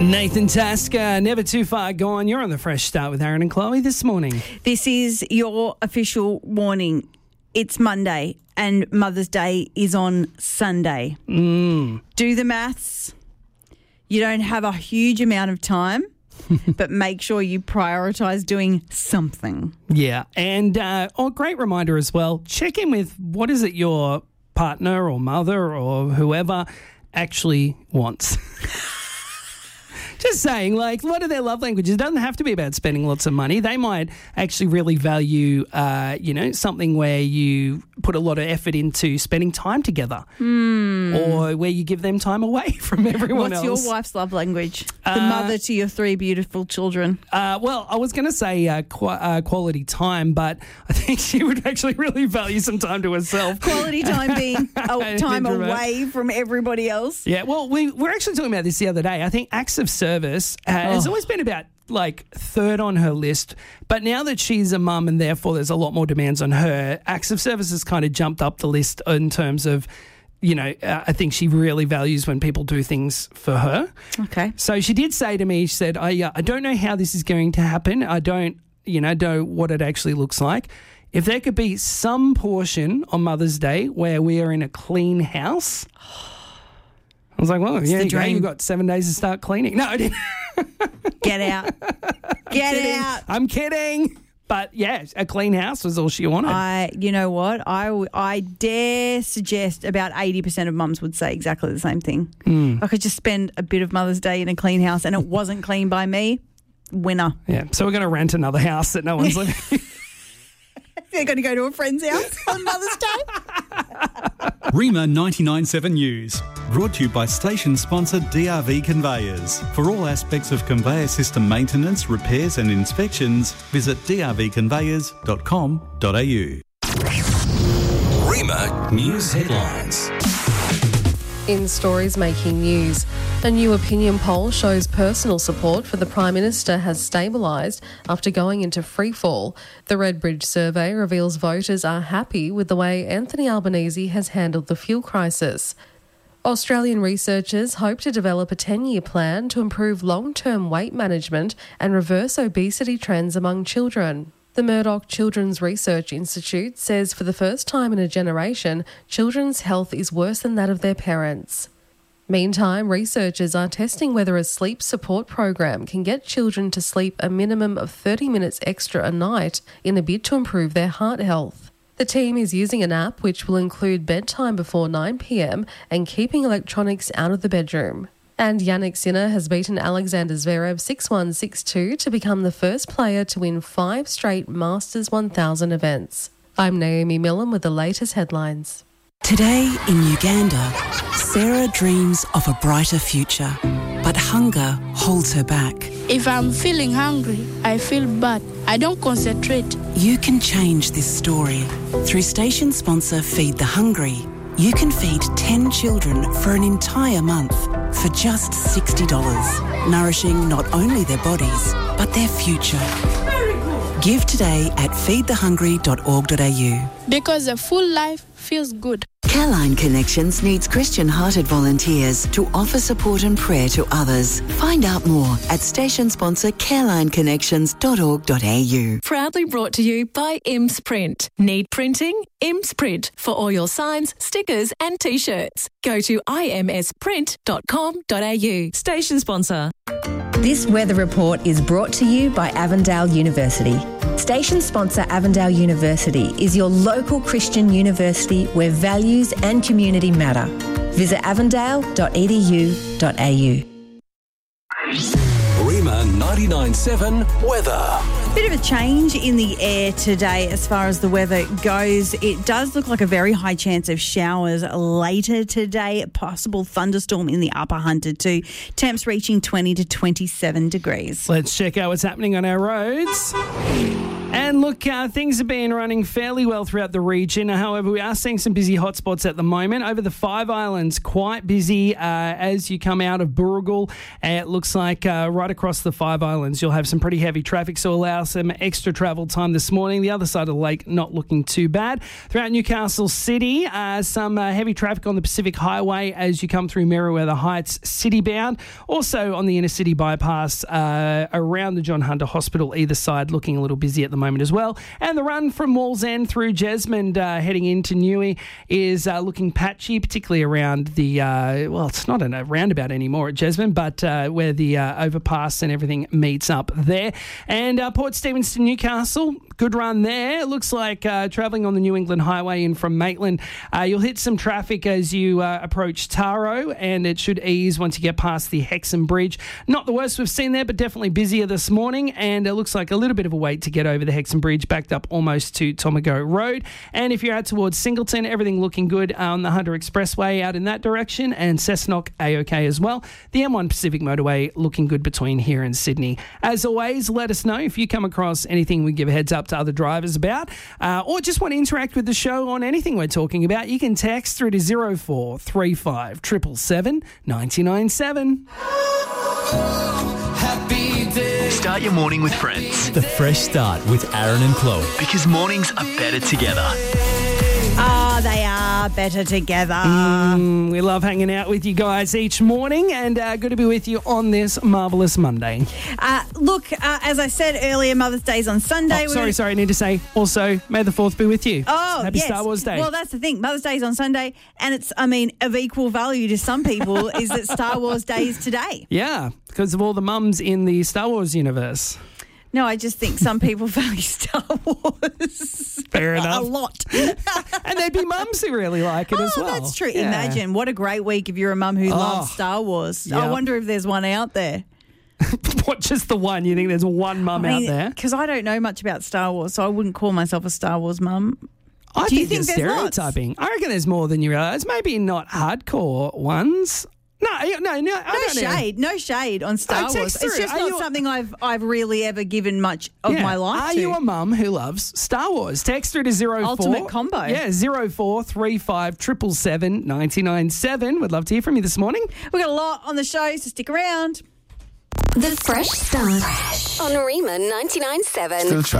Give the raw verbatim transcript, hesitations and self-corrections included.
Nathan Tasker, never too far gone. You're on the Fresh Start with Aaron and Chloe this morning. This is your official warning. It's Monday and Mother's Day is on Sunday. Mm. Do the maths. You don't have a huge amount of time, but make sure you prioritise doing something. Yeah, and uh, oh, great reminder as well, check in with what is it your partner or mother or whoever actually wants. Just saying, like, what are their love languages? It doesn't have to be about spending lots of money. They might actually really value, uh, you know, something where you put a lot of effort into spending time together, mm. or where you give them time away from everyone What's else. What's your wife's love language? The Uh, mother to your three beautiful children. Uh, well, I was going to say uh, qu- uh, quality time, but I think she would actually really value some time to herself. Quality time being a time away from everybody else. Yeah, well, we were actually talking about this the other day. I think acts of service uh, has Oh. always been about like third on her list, but now that she's a mum and therefore there's a lot more demands on her, acts of service has kind of jumped up the list in terms of, you know, uh, I think she really values when people do things for her. Okay. So she did say to me, she said, I, uh, I don't know how this is going to happen. I don't, you know, know what it actually looks like. If there could be some portion on Mother's Day where we are in a clean house, I was like, well, yeah, the you go. dream. You've got seven days to start cleaning. No, I didn't. Get out. Get kidding. out. I'm kidding. But, yeah, a clean house was all she wanted. I, you know what? I, w- I dare suggest about eighty percent of mums would say exactly the same thing. Mm. I could just spend a bit of Mother's Day in a clean house and it wasn't clean by me. Winner. Yeah, so we're going to rent another house that no one's living in. They're going to go to a friend's house on Mother's Day. Rima ninety-nine point seven News, brought to you by station sponsor D R V Conveyors. For all aspects of conveyor system maintenance, repairs and inspections, visit d r v conveyors dot com dot a u. Rima News Headlines. In stories making news, a new opinion poll shows personal support for the Prime Minister has stabilised after going into freefall. The Redbridge survey reveals voters are happy with the way Anthony Albanese has handled the fuel crisis. Australian researchers hope to develop a ten-year plan to improve long-term weight management and reverse obesity trends among children. The Murdoch Children's Research Institute says for the first time in a generation, children's health is worse than that of their parents. Meantime, researchers are testing whether a sleep support program can get children to sleep a minimum of thirty minutes extra a night in a bid to improve their heart health. The team is using an app which will include bedtime before nine p m and keeping electronics out of the bedroom. And Yannick Sinner has beaten Alexander Zverev six one, six two to become the first player to win five straight Masters one thousand events. I'm Naomi Millen with the latest headlines. Today in Uganda, Sarah dreams of a brighter future, but hunger holds her back. If I'm feeling hungry, I feel bad. I don't concentrate. You can change this story. Through station sponsor Feed the Hungry, you can feed ten children for an entire month for just sixty dollars, nourishing not only their bodies, but their future. Give today at feed the hungry dot org dot a u. Because a full life feels good. Careline Connections needs Christian-hearted volunteers to offer support and prayer to others. Find out more at station sponsor careline connections dot org dot a u. Proudly brought to you by Imps Print. Need printing? Imps Print for all your signs, stickers and T-shirts. Go to i m s print dot com dot a u. Station sponsor. This weather report is brought to you by Avondale University. Station sponsor Avondale University is your local Christian university where values and community matter. Visit avondale dot e d u dot a u. Rima ninety-nine point seven weather. Bit of a change in the air today as far as the weather goes. It does look like a very high chance of showers later today. Possible thunderstorm in the upper Hunter too. Temps reaching twenty to twenty-seven degrees. Let's check out what's happening on our roads. And look, uh, things have been running fairly well throughout the region. However, we are seeing some busy hotspots at the moment. Over the Five Islands, quite busy uh, as you come out of Burragul. Uh, it looks like uh, right across the Five Islands, you'll have some pretty heavy traffic, so allow some extra travel time this morning. The other side of the lake, not looking too bad. Throughout Newcastle City, uh, some uh, heavy traffic on the Pacific Highway as you come through Merewether Heights, city-bound. Also on the inner city bypass uh, around the John Hunter Hospital, either side, looking a little busy at the moment as well. And the run from Wallsend through Jesmond uh, heading into Newey is uh, looking patchy, particularly around the, uh, well, it's not a roundabout anymore at Jesmond, but uh, where the uh, overpass and everything meets up there. And uh, Port Stephens to Newcastle, good run there. It looks like uh, travelling on the New England Highway in from Maitland, uh, you'll hit some traffic as you uh, approach Taro, and it should ease once you get past the Hexham Bridge. Not the worst we've seen there, but definitely busier this morning, and it looks like a little bit of a wait to get over the Hexham Bridge, backed up almost to Tomago Road. And if you're out towards Singleton, everything looking good on the Hunter Expressway out in that direction, and Cessnock A-OK as well. The M one Pacific Motorway looking good between here and Sydney. As always, let us know if you come across anything we give a heads up to other drivers about, uh, or just want to interact with the show on anything we're talking about. You can text through to zero four three five seven seven seven nine nine seven. Start your morning with friends. The Fresh Start with Aaron and Chloe. Because mornings are better together. Ah, oh, they are better together. Mm, we love hanging out with you guys each morning, and uh, good to be with you on this marvellous Monday. Uh, look, uh, as I said earlier, Mother's Day's on Sunday. Oh, sorry, gonna... sorry, I need to say also, may the fourth be with you. Oh, Happy yes. Star Wars Day. Well, that's the thing. Mother's Day's on Sunday, and it's, I mean, of equal value to some people is that Star Wars Day is today. Yeah, because of all the mums in the Star Wars universe. No, I just think some people value Star Wars. Fair enough. A lot. And there'd be mums who really like it oh, as well. That's true. Yeah. Imagine what a great week if you're a mum who oh, loves Star Wars. Yep. I wonder if there's one out there. What, just the one? You think there's one mum I mean, out there? Because I don't know much about Star Wars, so I wouldn't call myself a Star Wars mum. I Do think, you think you're there's stereotyping. lots? I reckon there's more than you realise. Maybe not hardcore ones. No, no, no. I no don't shade, know. no shade on Star Oh, Wars. through. It's just Are not you, something I've I've really ever given much of yeah. my life Are to. you a mum who loves Star Wars? Text through to zero Ultimate four combo. Yeah, zero four three five triple seven ninety nine seven. Would love to hear from you this morning. We've got a lot on the show, so stick around. The Fresh Start on Rima ninety-nine point seven. Still try.